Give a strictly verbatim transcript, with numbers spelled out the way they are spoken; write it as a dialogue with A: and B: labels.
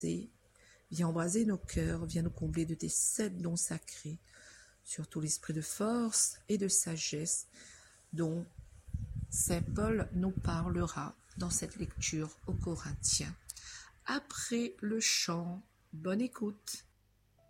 A: Viens embraser nos cœurs, viens nous combler de tes sept dons sacrés, surtout l'esprit de force et de sagesse dont Saint Paul nous parlera dans cette lecture aux Corinthiens. Après le chant, bonne écoute.